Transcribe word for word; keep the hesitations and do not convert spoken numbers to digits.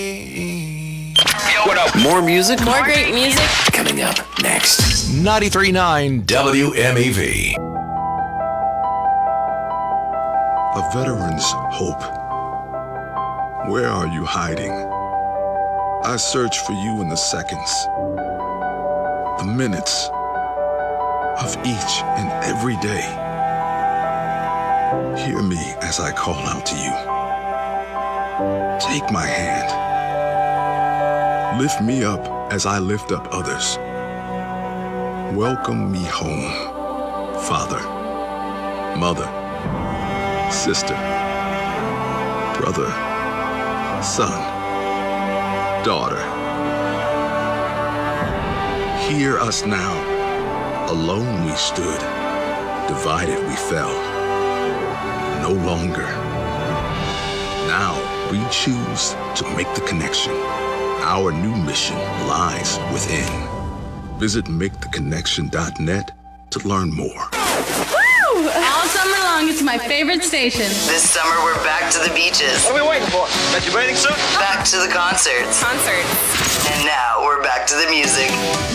What up? More music? More great music. Coming up next. ninety-three point nine W M E V. A veteran's hope. Where are you hiding? I search for you in the seconds, the minutes of each and every day. Hear me as I call out to you. Take my hand. Lift me up as I lift up others. Welcome me home, Father, Mother, Sister, Brother, Son, Daughter. Hear us now. Alone we stood, divided we fell. No longer. Now we choose to make the connection. Our new mission lies within. Visit make the connection dot net to learn more. Woo! All summer long, it's my favorite station. This summer, we're back to the beaches. What are we waiting for? Got your bathing suit? Back to the concerts. Concerts. And now, we're back to the music.